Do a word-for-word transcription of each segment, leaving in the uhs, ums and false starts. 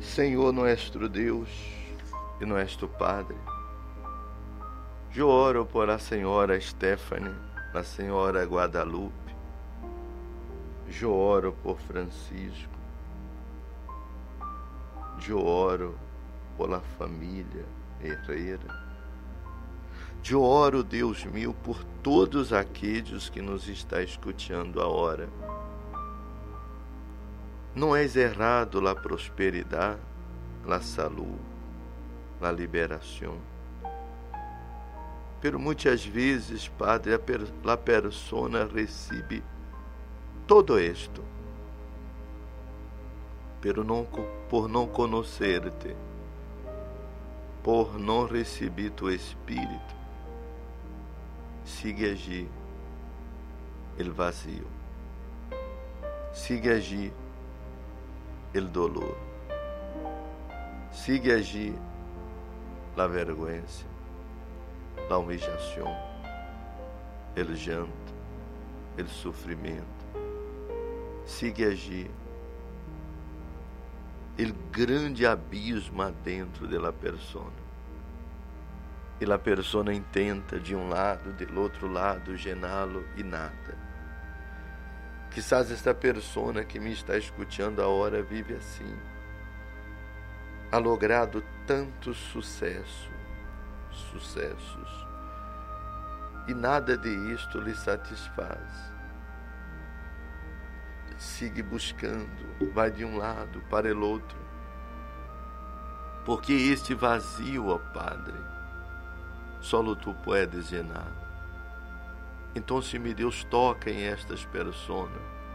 Senhor nuestro Deus e nuestro Padre, eu oro por a Senhora Stephanie, a Senhora Guadalupe, eu oro por Francisco, eu oro pela família Herrera, eu oro, Deus meu, por todos aqueles que nos está escutando agora. Não é errado a prosperidade, a saúde, a liberação. Pero muitas vezes, Padre, a, per, a persona recebe todo isto, pero não, por não conhecer-te, por não receber tu Espírito, sigue agir o vazio, sigue agir o dolor, sigue agir a vergonha, a humillação, o llanto, o sofrimento, sigue agir o grande abismo dentro da persona. E a persona intenta de um lado, do outro lado, gená-lo e nada. Quizás esta persona que me está escutando agora vive assim. Ha logrado tanto sucesso, sucessos, e nada de isto lhe satisfaz. Sigue buscando, vai de um lado para o outro, porque este vazio, ó Padre, só tu puedes llenar. Então, se me Deus toca em estas pessoas,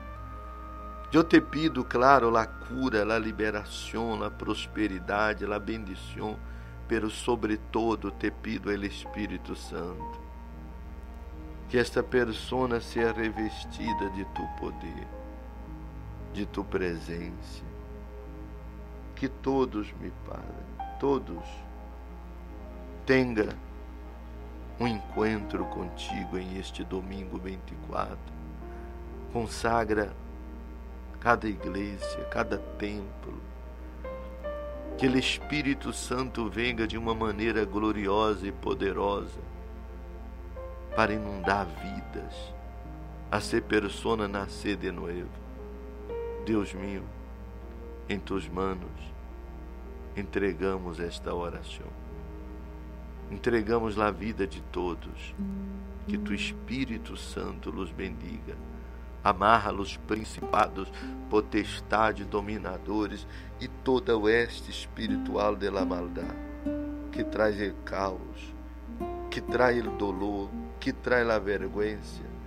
eu te pido, claro, a cura, a liberação, a prosperidade, a bendição, pero sobretudo te pido o Espírito Santo, que esta persona seja revestida de tu poder, de tu presença, que todos, meu Padre, todos tenham um encontro contigo em este domingo vinte e quatro. Consagra cada igreja, cada templo, que o Espírito Santo venga de uma maneira gloriosa e poderosa para inundar vidas, a ser persona nascer de novo. Deus meu, em tuas manos entregamos esta oração. Entregamos a vida de todos, que tu Espírito Santo los bendiga, amarra os principados, potestades, dominadores e toda a oeste espiritual de la maldade, que traz o caos, que traz o dolor, que traz a vergonha,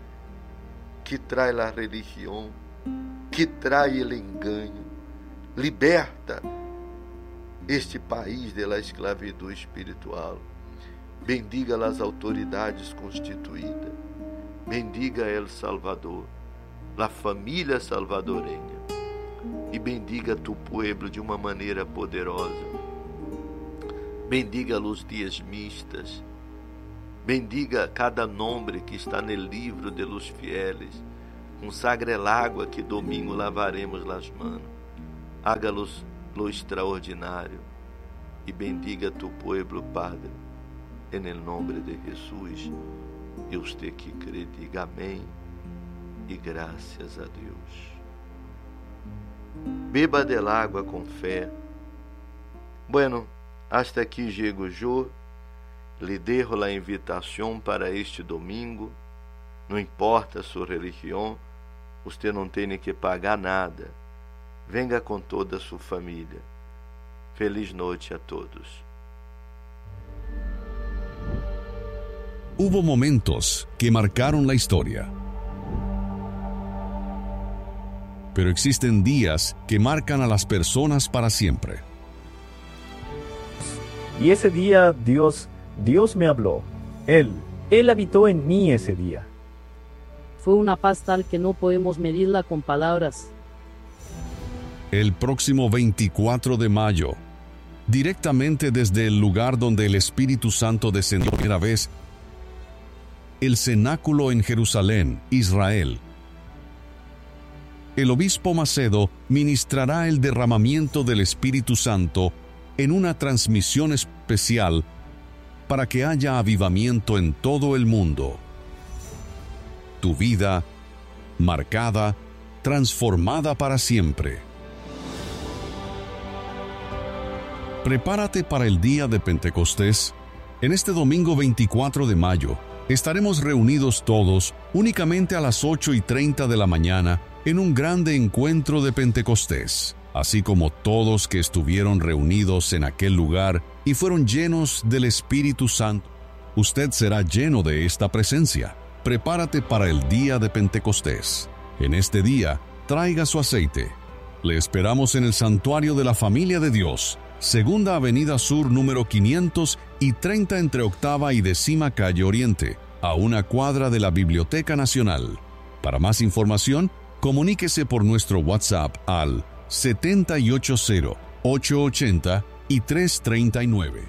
que traz a religião, que traz o engano. Liberta este país de la esclavidão espiritual. Bendiga as autoridades constituídas, bendiga El Salvador, a família salvadorenha, e bendiga tu pueblo de uma maneira poderosa. Bendiga os diezmistas, bendiga cada nome que está no livro de los fieles. Consagre el água que domingo lavaremos las manos. Hágalos lo extraordinário e bendiga tu pueblo, Padre. En el nombre de Jesus, e usted que crê, diga amém e graças a Deus. Beba del água com fé. Bueno, hasta aqui chego eu. Lhe dejo a invitação para este domingo. Não importa sua religião, você não tem que pagar nada. Venga com toda a sua família. Feliz noite a todos. Hubo momentos que marcaron la historia. Pero existen días que marcan a las personas para siempre. Y ese día Dios, Dios me habló. Él, Él habitó en mí ese día. Fue una paz tal que no podemos medirla con palabras. El próximo veinticuatro de mayo, directamente desde el lugar donde el Espíritu Santo descendió por primera vez, el cenáculo en Jerusalén, Israel, el obispo Macedo ministrará el derramamiento del Espíritu Santo en una transmisión especial para que haya avivamiento en todo el mundo. Tu vida marcada, transformada para siempre. Prepárate para el día de Pentecostés. En este domingo veinticuatro de mayo, estaremos reunidos todos únicamente a las ocho y treinta de la mañana en un grande encuentro de Pentecostés, así como todos que estuvieron reunidos en aquel lugar y fueron llenos del Espíritu Santo. Usted será lleno de esta presencia. Prepárate para el día de Pentecostés. En este día, traiga su aceite. Le esperamos en el Santuario de la Familia de Dios, Segunda Avenida Sur número quinientos y treinta entre Octava y Décima Calle Oriente, a una cuadra de la Biblioteca Nacional. Para más información, comuníquese por nuestro WhatsApp al siete ocho cero, ocho ocho cero y tres tres nueve.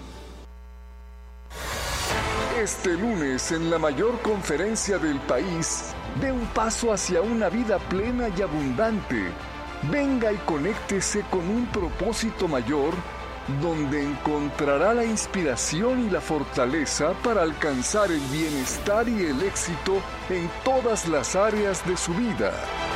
Este lunes, en la mayor conferencia del país, dé un paso hacia una vida plena y abundante. Venga y conéctese con un propósito mayor, donde encontrará la inspiración y la fortaleza para alcanzar el bienestar y el éxito en todas las áreas de su vida.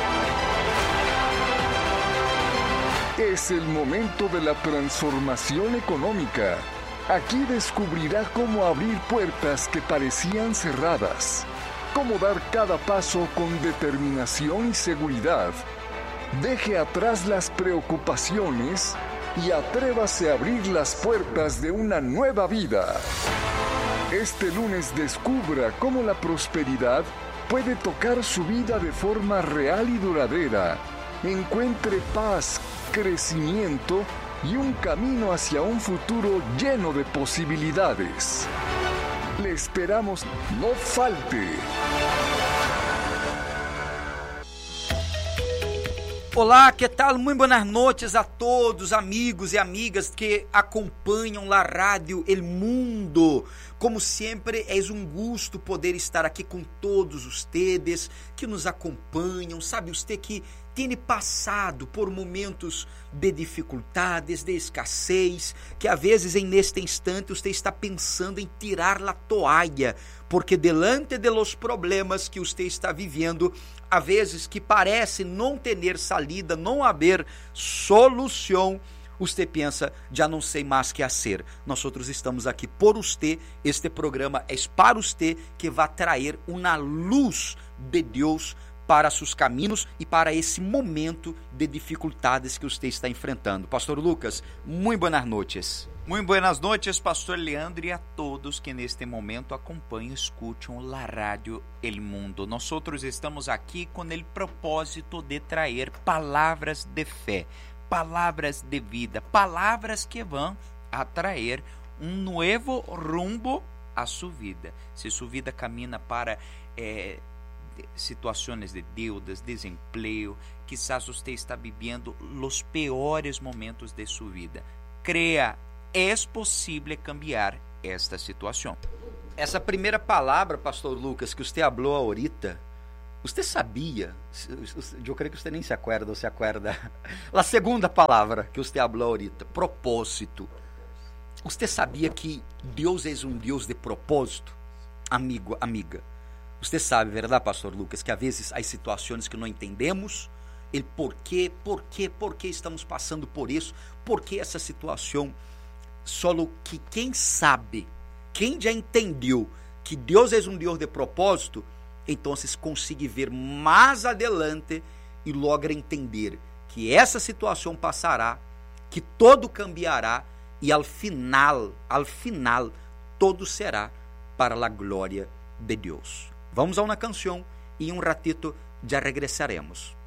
Es el momento de la transformación económica. Aquí descubrirá cómo abrir puertas que parecían cerradas, cómo dar cada paso con determinación y seguridad. Deje atrás las preocupaciones y atrévase a abrir las puertas de una nueva vida. Este lunes descubra cómo la prosperidad puede tocar su vida de forma real y duradera. Encuentre paz, crecimiento y un camino hacia un futuro lleno de posibilidades. Le esperamos, no falte. Olá, que tal? Muito boas noites a todos, amigos e amigas que acompanham a Rádio El Mundo. Como sempre, é um gosto poder estar aqui com todos ustedes que nos acompanham. Sabe, você que tem passado por momentos de dificuldades, de escassez, que às vezes, em neste instante, você está pensando em tirar a toalha, porque delante de los problemas que você está vivendo, às vezes que parece não ter salida, não haver solução, você pensa, já não sei mais o que fazer. Nós outros estamos aqui por você, este programa é para você que vai trazer uma luz de Deus para seus caminhos e para esse momento de dificuldades que você está enfrentando. Pastor Lucas, muito boas noites. Muito buenas noites, Pastor Leandro, e a todos que neste momento acompanham e escutam a Rádio El Mundo. Nós outros estamos aqui com o propósito de trazer palavras de fé, palavras de vida, palavras que vão atrair um novo rumbo à sua vida. Se sua vida caminha para eh, situações de deudas, desemprego, quizás você está vivendo os piores momentos de sua vida. Creia, é possível cambiar esta situação. Essa primeira palavra, Pastor Lucas, que você falou ahorita, você sabia? Eu creio que você nem se acuerda ou se acuerda. A segunda palavra que você falou ahorita, propósito. Você sabia que Deus é um Deus de propósito? Amigo, amiga. Você sabe, verdade, Pastor Lucas, que às vezes há situações que não entendemos, el porquê, porquê, porquê estamos passando por isso, porquê essa situação. Só que quem sabe, quem já entendeu que Deus é um Deus de propósito, então consegue ver mais adelante e logra entender que essa situação passará, que todo cambiará e ao final, ao final, todo será para a glória de Deus. Vamos a uma canção e em um ratito já regressaremos.